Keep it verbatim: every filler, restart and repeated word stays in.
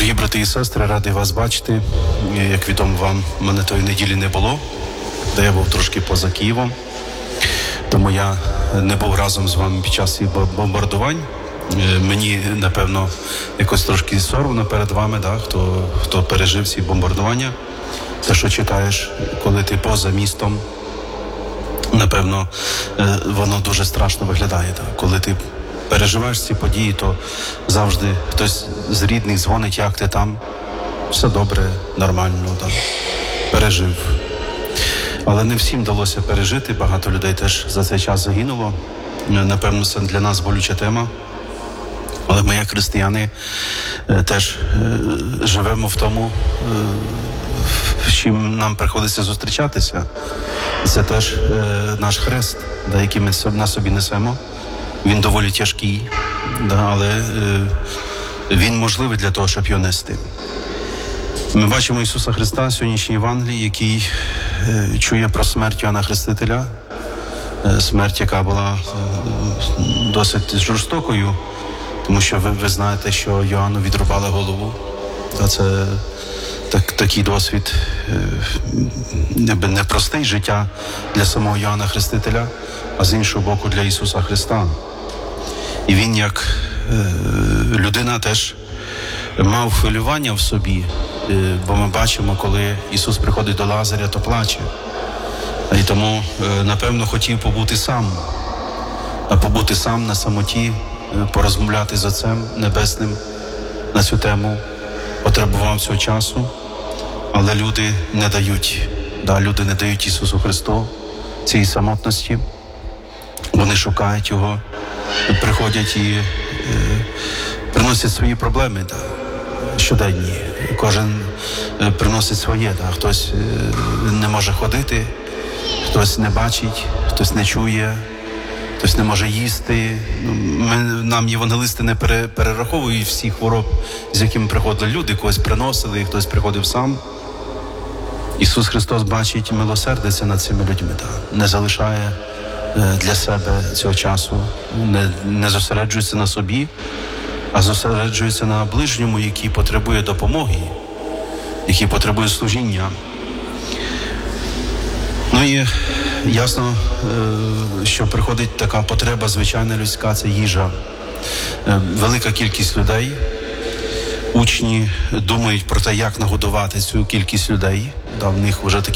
Дорогі брати і сестри, радий вас бачити. Як відомо вам, мене тої неділі не було, де я був трошки поза Києвом. Тому я не був разом з вами під час цих бомбардувань. Мені, напевно, якось трошки соромно перед вами, да, хто, хто пережив ці бомбардування. Те, що читаєш, коли ти поза містом, напевно, воно дуже страшно виглядає. Да. Коли ти переживаєш ці події, то завжди хтось з рідних дзвонить, як ти там, все добре, нормально, да. Пережив. Але не всім вдалося пережити, багато людей теж за цей час загинуло. Напевно, це для нас болюча тема. Але ми, як християни, теж живемо в тому, з чим нам приходиться зустрічатися. Це теж наш хрест, да, який ми на собі несемо. Він доволі тяжкий, да, але він можливий для того, щоб його нести. Ми бачимо Ісуса Христа в сьогоднішній Євангелії, який е, чує про смерть Йоанна Хрестителя, е, смерть, яка була е, досить жорстокою, тому що ви, ви знаєте, що Йоанну відрубали голову. Та це так, такий досвід е, непростий життя для самого Йоанна Хрестителя, а з іншого боку для Ісуса Христа. І він, як е, людина, теж мав хвилювання в собі, бо ми бачимо, коли Ісус приходить до Лазаря, то плаче. І тому, напевно, хотів побути сам, а побути сам на самоті, порозмовляти з Отцем Небесним на цю тему, потребував цього часу, але люди не дають, да, люди не дають Ісусу Христу цієї самотності, вони шукають Його, приходять і е, приносять свої проблеми, да, щоденні. Кожен е, приносить своє, да. Хтось е, не може ходити, хтось не бачить, хтось не чує, хтось не може їсти. Ми, нам євангелисти не пере, перераховують всі хвороб, з якими приходили люди, когось приносили, хтось приходив сам. Ісус Христос бачить, милосердиться над цими людьми, да. Не залишає е, для себе цього часу, не, не зосереджується на собі, а зосереджується на ближньому, який потребує допомоги, який потребує служіння. Ну і ясно, що приходить така потреба, звичайна людська, це їжа. Велика кількість людей, учні думають про те, як нагодувати цю кількість людей. Да, в них вже такі